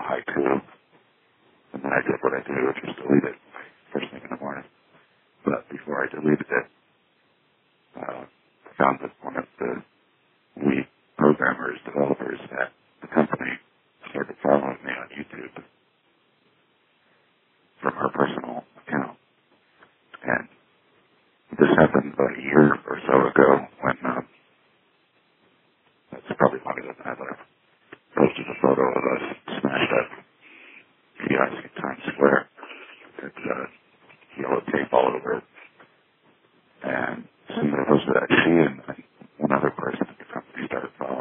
haiku, and then I did what I do, which is delete it first thing in the morning. But before I deleted it, I found that one of the lead programmers, developers at the company started following me on YouTube from her personal account. And this happened about a year or so ago when that's probably longer than that. I posted a photo of us smashed up kiosk in Times Square. It's yellow tape all over it. And somebody posted that she and one other person at the company started following